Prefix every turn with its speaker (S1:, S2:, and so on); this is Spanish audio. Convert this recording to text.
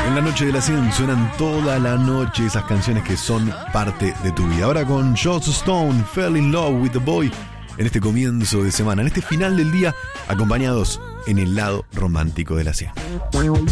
S1: En la noche de la 100 suenan toda la noche esas canciones que son parte de tu vida. Ahora con Joss Stone, Fell in Love with the Boy, en este comienzo de semana, en este final del día, acompañados en el lado romántico de la 100.